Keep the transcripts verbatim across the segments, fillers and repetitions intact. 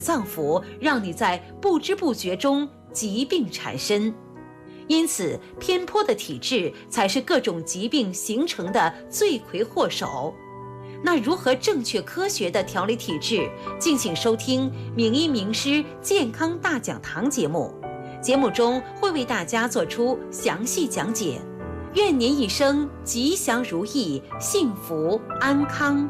脏腑让你在不知不觉中疾病缠身，因此偏颇的体质才是各种疾病形成的罪魁祸首。那如何正确科学的调理体质？敬请收听名医名师健康大讲堂节目，节目中会为大家做出详细讲解。愿您一生吉祥如意，幸福安康。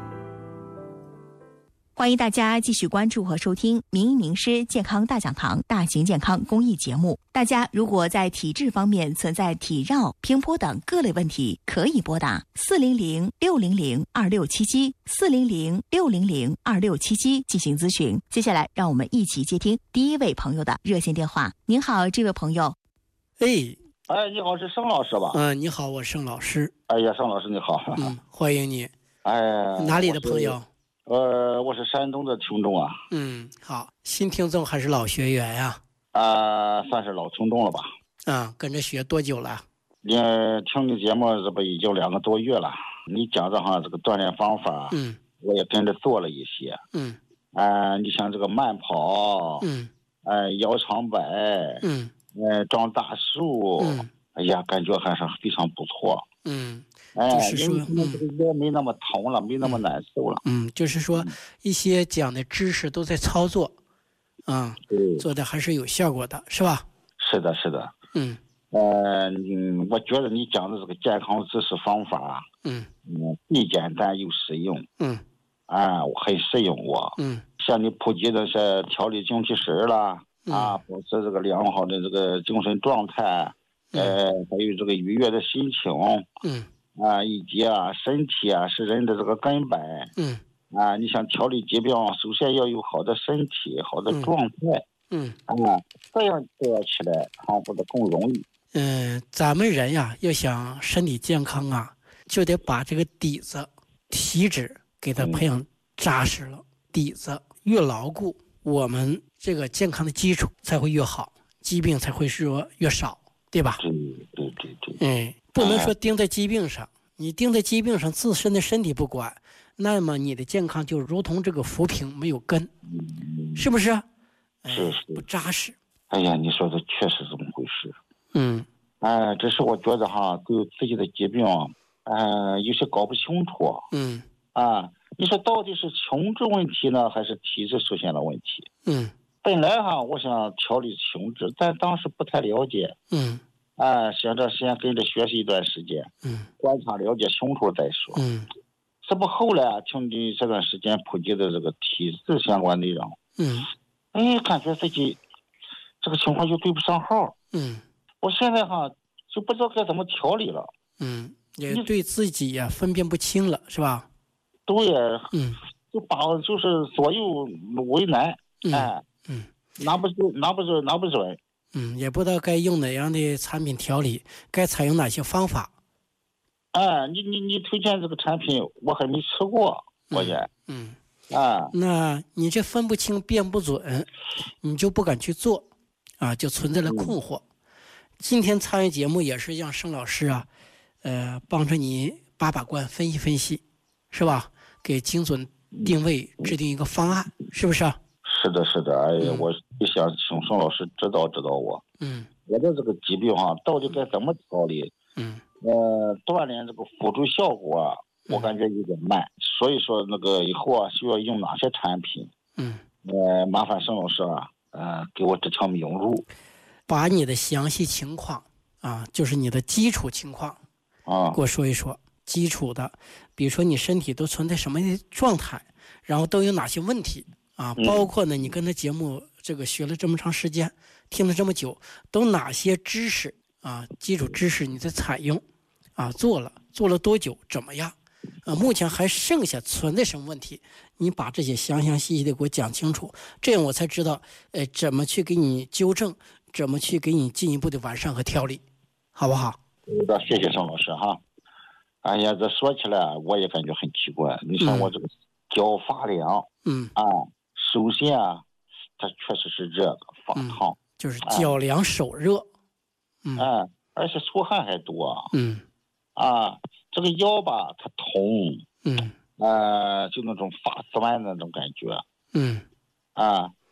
欢迎大家继续关注和收听名医名师健康大讲堂大型健康公益节目。大家如果在体质方面存在体绕、偏颇等各类问题，可以拨打四零零六零零二六七七四零零六零零二六七七进行咨询。接下来让我们一起接听第一位朋友的热线电话。您好，这位朋友。 哎哎，你好，是盛老师吧？ 嗯，你好，我盛老师。 哎呀，盛老师你好。 嗯，欢迎你。 哎， 哪里的朋友？ 呃，我是山东的听众啊。 嗯，好，新听众还是老学员呀？ 啊、呃，算是老听众了吧。 嗯，跟着学多久了？ 你听你节目这不已经两个多月了。你讲的哈这个锻炼方法， 嗯， 我也跟着做了一些。 嗯， 啊、呃，你像这个慢跑， 嗯， 呃，摇长摆， 嗯， 呃，撞大树， 嗯， 哎呀，感觉还是非常不错。 嗯。 哎， 就是说， 嗯，这个腰没那么疼了，没那么难受了。 嗯，就是说，一些讲的知识都在操作，啊、 嗯， 做的还是有效果的，是吧？ 是的，是的。 嗯， 呃，嗯，我觉得你讲的这个健康知识方法， 嗯嗯，既简单又实用。 嗯， 啊，我很适应我。 嗯， 像你普及的是调理精气神啦， 嗯、 啊，保持这个良好的这个精神状态， 嗯、 呃，还有这个愉悦的心情。 嗯。 啊，以及啊，身体啊是人的这个根本。 嗯。 啊，你想调理疾病，首先要有好的身体、好的状态。 嗯。 啊，这样做起来康复的更容易。 嗯，咱们人呀，要想身体健康啊，就得把这个底子、体质给它培养扎实了。嗯、底子越牢固，我们这个健康的基础才会越好，疾病才会说越少，对吧？ 对对对对。 嗯。不能说盯在疾病上，你盯在疾病上，自身的身体不管，那么你的健康就如同这个浮萍没有根，是不是？ 是是， 不扎实。 哎呀，你说的确实这么回事。 嗯， 哎，只是我觉得哈，对自己的疾病，呃，有些搞不清楚。 嗯， 啊，你说到底是情志问题呢，还是体质出现了问题？ 嗯， 本来哈，我想调理情志，但当时不太了解。 嗯。 啊，想着先跟着学习一段时间， 嗯， 观察了解清楚再说。 嗯， 这不后来听你这段时间普及的这个体质相关内容， 嗯， 哎，感觉自己这个情况就对不上号。 嗯， 我现在哈就不知道该怎么调理了。 嗯，也对自己呀、啊、分辨不清了，是吧？ 对， 嗯， 就把就是左右为难， 嗯、 哎， 嗯， 拿不住，拿不准，拿不准。 嗯，也不知道该用哪样的产品调理，该采用哪些方法。 哎，你你你推荐这个产品，我还没吃过，关键。 嗯。 嗯啊， 那你这分不清、辨不准，你就不敢去做，啊，就存在了困惑。嗯、今天参与节目也是让盛老师啊，呃，帮着你把把关、分析分析，是吧？给精准定位、制定一个方案，是不是？ 是的，是的，哎呀， 嗯、 我也想请盛老师指导指导我。 嗯， 我的这个疾病啊，到底该怎么调理？ 嗯， 呃，锻炼这个辅助效果啊，我感觉有点慢，嗯、所以说那个以后啊，需要用哪些产品？ 嗯， 呃，麻烦盛老师啊，呃，给我指条明路。 把你的详细情况啊，就是你的基础情况啊， 给我说一说。基础的，比如说你身体都存在什么状态，然后都有哪些问题。啊，包括呢，你跟他节目这个学了这么长时间，听了这么久，都哪些知识啊，基础知识你在采用，啊，做了做了多久，怎么样？啊，目前还剩下存在什么问题？你把这些详详细细的给我讲清楚，这样我才知道，呃，怎么去给你纠正，怎么去给你进一步的完善和调理，好不好？ 谢谢盛老师哈。哎呀，这说起来我也感觉很奇怪，你像我这个脚发凉， 嗯啊。首先啊，它确实是热的，发烫、 嗯，就是脚凉手热， 嗯，哎，而且出汗还多， 嗯， 啊，这个腰吧，它痛， 嗯， 呃，就那种发酸的那种感觉， 嗯， 啊，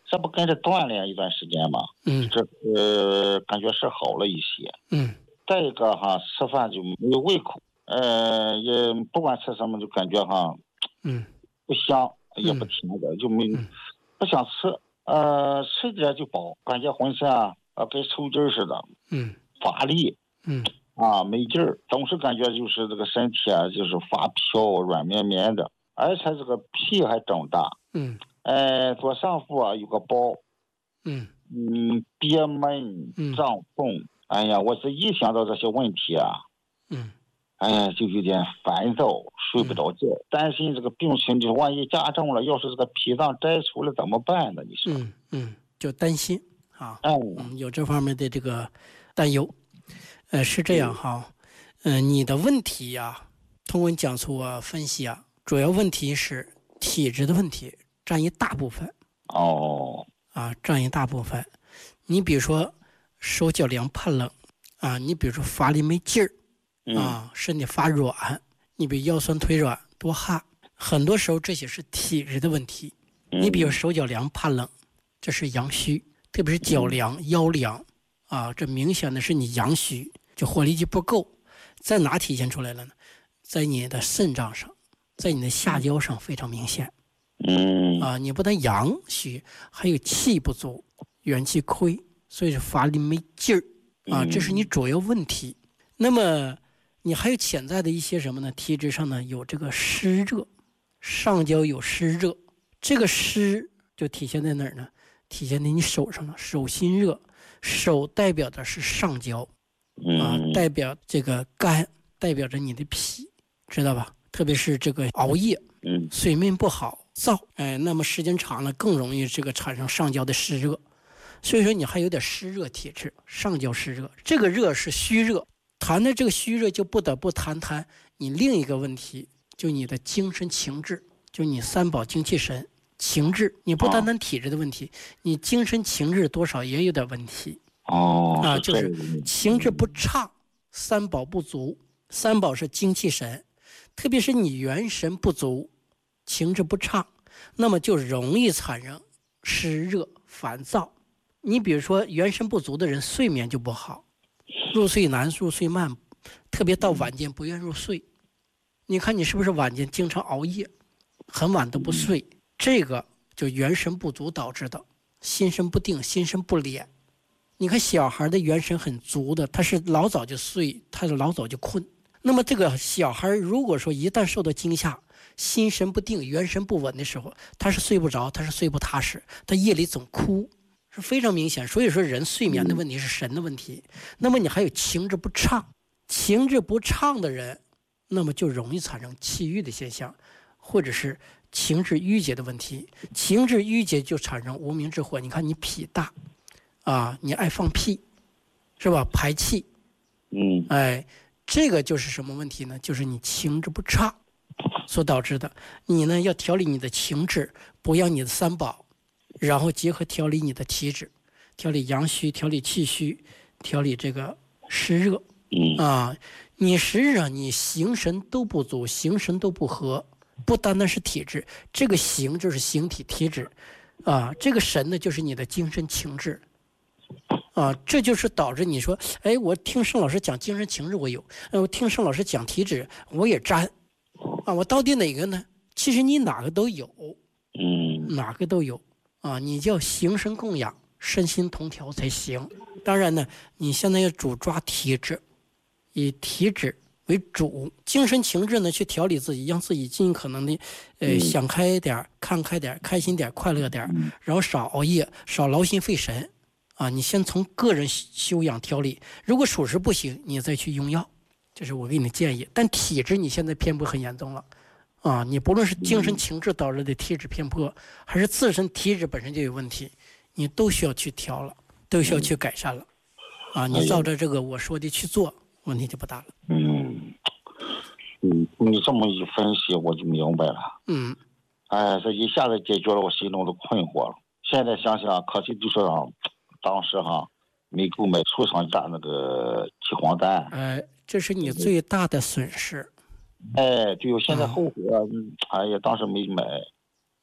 这不跟着锻炼一段时间吗？ 嗯， 这呃感觉是好了一些。 嗯， 再一个哈，吃饭就没有胃口，呃，也不管吃什么就感觉哈， 嗯， 不香也不甜的，就没、 嗯、 不想吃，呃，吃点就饱，感觉浑身啊啊跟抽筋似的， 嗯， 乏力， 嗯， 啊没劲儿，总是感觉就是这个身体啊就是发飘，软绵绵的，而且这个屁还长大， 嗯， 呃，左上腹啊有个包， 嗯嗯，憋闷胀痛，哎呀，我这一想到这些问题啊， 嗯， 哎呀，就有点烦躁，睡不着觉，嗯、担心这个病情就万一加重了，要是这个脾脏摘除了怎么办呢？你说？ 嗯嗯，就担心啊， 嗯， 嗯，有这方面的这个担忧，呃，是这样哈，嗯、呃，你的问题呀、啊，通过你讲述啊、分析啊，主要问题是体质的问题，占一大部分。 哦。 啊，占一大部分。你比如说手脚凉怕冷啊，你比如说乏力没劲儿啊，身体发软，你比如腰酸腿软多汗，很多时候这些是体质的问题。你比如手脚凉怕冷，这是阳虚，特别是脚凉腰凉啊，这明显的是你阳虚，就活力就不够。在哪体现出来了呢？在你的肾脏上，在你的下焦上非常明显。 嗯啊，你不但阳虚，还有气不足，元气亏，所以是乏力没劲儿啊，这是你主要问题。那么你还有潜在的一些什么呢？体质上呢有这个湿热，上焦有湿热，这个湿就体现在哪儿呢？体现在你手上了，手心热，手代表的是上焦啊，代表这个肝，代表着你的脾，知道吧？特别是这个熬夜，睡眠不好。燥，哎，那么时间长了更容易这个产生上焦的湿热，所以说你还有点湿热体质，上焦湿热，这个热是虚热。谈的这个虚热就不得不谈谈你另一个问题，就你的精神情志，就你三宝精气神情志，你不单单体质的问题，你精神情志多少也有点问题。 哦， 啊，就是情志不畅，三宝不足，三宝是精气神，特别是你元神不足。情志不畅，那么就容易产生湿热烦躁。你比如说元神不足的人，睡眠就不好，入睡难，入睡慢，特别到晚间不愿入睡。你看你是不是晚间经常熬夜，很晚都不睡？这个就元神不足导致的，心神不定，心神不敛。你看小孩的元神很足的，他是老早就睡，他是老早就困。那么这个小孩如果说一旦受到惊吓，心神不定，元神不稳的时候，他是睡不着，他是睡不踏实，他夜里总哭，是非常明显。所以说人睡眠的问题是神的问题。那么你还有情志不畅，情志不畅的人，那么就容易产生气郁的现象，或者是情志郁结的问题。情志郁结就产生无名之火。你看你脾大啊，你爱放屁，是吧？排气， 嗯， 哎，这个就是什么问题呢？就是你情志不畅所导致的。你呢要调理你的情志，补养你的三宝，然后结合调理你的体质，调理阳虚，调理气虚，调理这个湿热。 嗯啊，你实际上你形神都不足，形神都不和，不单单是体质，这个形就是形体体质，啊，这个神呢就是你的精神情志。啊，这就是导致你说，哎，我听盛老师讲精神情志我有，呃，我听盛老师讲体质我也沾。啊，我到底哪个呢？其实你哪个都有， 嗯， 哪个都有啊！你叫形神供养，身心同调才行。当然呢，你现在要主抓体质，以体质为主，精神情志呢去调理自己，让自己尽可能的，呃，想开点，看开点，开心点，快乐点，然后少熬夜，少劳心费神。啊，你先从个人修养调理，如果属实不行，你再去用药。这是我给你的建议，但体质你现在偏颇很严重了，啊，你不论是精神情志导致的体质偏颇，还是自身体质本身就有问题，你都需要去调了，都需要去改善了，啊，你照着这个我说的去做，问题就不大了。 嗯，嗯，你这么一分析，我就明白了。 嗯， 哎，这一下子解决了我心中的困惑了。现在想想，可惜就是啊，当时哈没购买出厂价那个鸡黄丹。 哎。这是你最大的损失。 哎，对，我现在后悔了。嗯，哎呀，当时没买。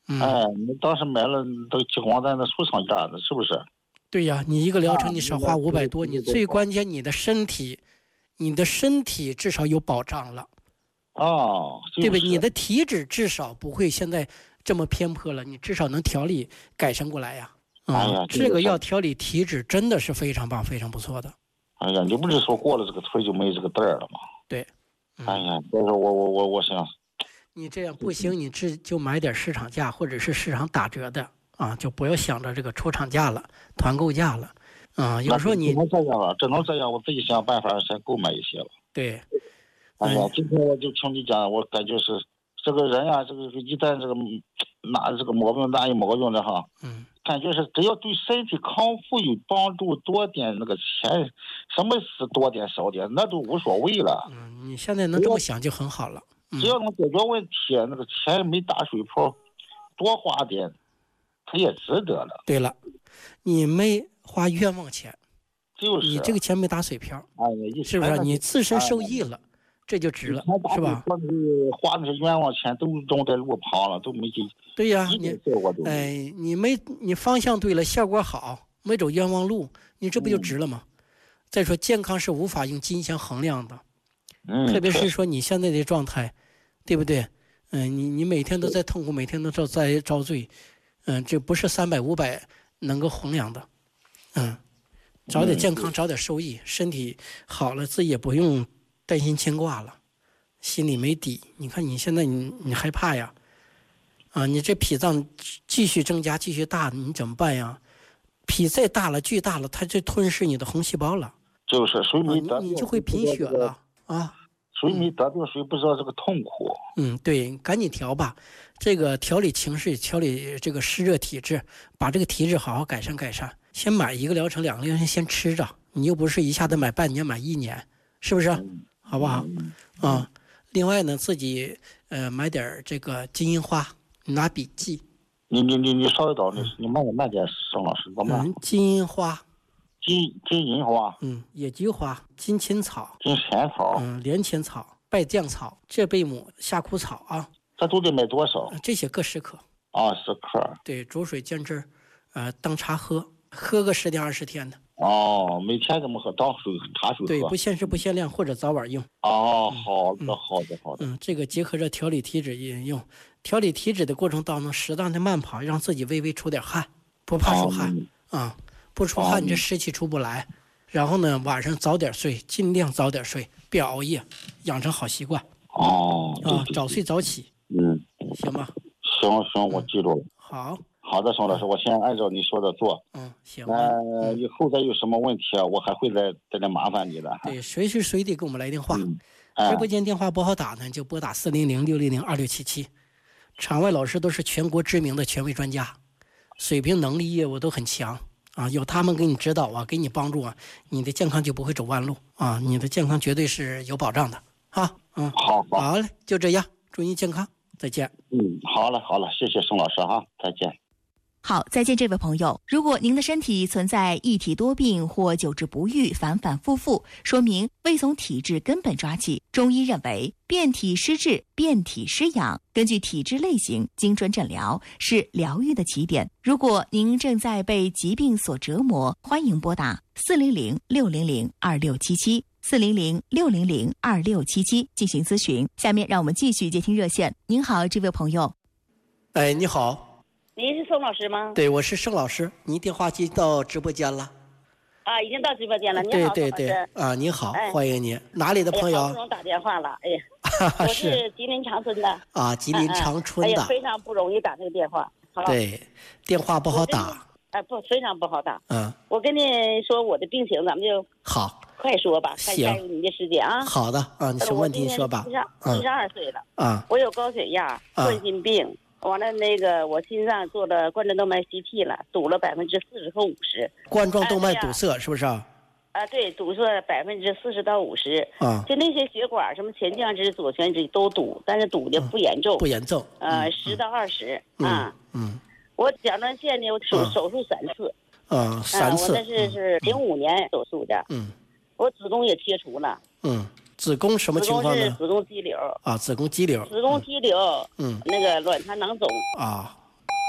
嗯、 哎，你当时买了这个激光弹的出厂价的，是不是？ 对呀，你一个疗程你少花五百多， 啊、 你最关键你的身体，你的身体至少有保障了。 哦，就是、 对不对？你的体质至少不会现在这么偏颇了，你至少能调理改善过来呀。啊、嗯哎呀， 这个要调理体质真的是非常棒、非常不错的。 哎呀，你不是说过了这个腿就没这个带了吗？ 对。嗯、 哎呀，所以说我我我我想， 你这样不行，你只就买点市场价或者是市场打折的啊，就不要想着这个出厂价了、团购价了。啊、嗯，有时候你只能这样了，只能这样，我自己想办法先购买一些了。 对。 哎呀，今天我就听你讲，我感觉是这个人呀、啊，这个一旦这个哪这个毛病哪有毛病的哈， 嗯， 感觉是只要对身体康复有帮助，多点那个钱，什么事多点少点那都无所谓了。 嗯，你现在能这么想就很好了。 嗯、只要能解决问题，那个钱没打水泡，多花点，它也值得了。 对了，你没花冤枉钱， 就是你这个钱没打水漂， 哎， 是不是？你自身受益了。哎，这就值了，是吧？ 花那些冤枉钱都种在路旁了，都没去。 对呀，你哎，你没你方向对了，效果好，没走冤枉路，你这不就值了吗？嗯、再说健康是无法用金钱衡量的， 嗯， 特别是说你现在的状态，对不对？嗯、呃，你你每天都在痛苦，每天都在遭罪，嗯、呃，这不是三百五百能够衡量的，嗯，早点健康，早点受益，身体好了，自己也不用担心牵挂了，心里没底。你看你现在你你害怕呀，啊，你这脾脏继续增加，继续大，你怎么办呀？脾再大了，巨大了，它就吞噬你的红细胞了， 就是谁没得、 啊、你, 你就会贫血了啊。 谁没得病，谁不知道这个痛苦。 嗯，对，赶紧调吧，这个调理情绪，调理这个湿热体质，把这个体质好好改善改善。先买一个疗程，两个疗程先吃着，你又不是一下子买半年买一年，是不是？ 嗯好不好？啊，另外呢，自己呃买点这个金银花，拿笔记。 你你你你稍微等，你你慢点慢点，沈老师，怎么？ 嗯，金银花， 金金银花， 嗯，野菊花，金钱草， 金钱草， 嗯，连钱草，败酱草，浙贝母，夏枯草啊。 这都得买多少？ 这些各十克。 啊，十克。 对，煮水煎汁儿，呃，当茶喝，喝个十天二十天的。 哦，每天这么喝，当水茶水喝。 对，不限时不限量，或者早晚用。 哦，好的，好的，好的。 嗯，这个结合着调理体质饮用，调理体质的过程当中，适当的慢跑，让自己微微出点汗，不怕出汗啊、哦嗯，不出汗你这湿气出不来。然后呢，晚上早点睡，尽量早点睡，别熬夜，养成好习惯。 哦。 啊，早睡早起。 嗯。 行吧。 行行，我记住了。 好。 好的，宋老师，我先按照你说的做。 嗯，行。 呃，以后再有什么问题啊，我还会再再来麻烦你的。 对，随时随地给我们来电话。 嗯哎、 直播间电话不好打呢，就拨打四零零六零零二六七七。场外老师都是全国知名的权威专家，水平、能力、业务都很强啊，有他们给你指导啊，给你帮助啊，你的健康就不会走弯路啊，你的健康绝对是有保障的啊。嗯， 好，好， 好嘞，就这样，祝您健康，再见。 嗯，好了，好了，谢谢宋老师哈，再见。 好，再见，这位朋友。如果您的身体存在一体多病或久治不愈、反反复复，说明未从体质根本抓起。中医认为，变体施治、变体施养，根据体质类型精准诊疗是疗愈的起点。如果您正在被疾病所折磨，欢迎拨打四零零六零零二六七七四零零六零零二六七七进行咨询。下面让我们继续接听热线。您好，这位朋友。 哎，你好。 您是宋老师吗？ 对，我是盛老师，您电话接到直播间了。 啊，已经到直播间了。你好，对对对，啊，您好， 哎、 欢迎您。哪里的朋友？ 哎、好不容易打电话了，哎呀，我是吉林长春的。 啊，吉林长春的。 哎呀，非常不容易打这个电话。好对，电话不好打。 哎、啊，不，非常不好打。 嗯。 我跟你说我的病情，咱们就好快说吧，看行， 占用你的时间啊。 好的啊，你什么问题你说吧。 七十七十二岁了。 啊。 我有高血压、冠心病。完了，那个我心脏做了冠状动脉 C T 了，堵了百分之四十和五十。 冠状动脉堵塞是不是啊？ 啊，对，堵塞百分之四十到五十。 啊， 就那些血管，什么前降支、左旋支都堵，但是堵的不严重。 嗯、不严重。 呃，十、嗯、到二十啊。 嗯。 我甲状腺呢，我手、嗯、手术三次。 啊，三次。 啊、我那是是零五年手术的。 嗯。 我子宫也切除了。 嗯。子宫什么情况呢？ 子宫是子宫肌瘤啊，子宫肌瘤。 子宫肌瘤， 嗯， 那个卵巢囊肿啊，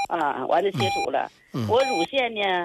啊，完了切除了。 嗯、 我乳腺呢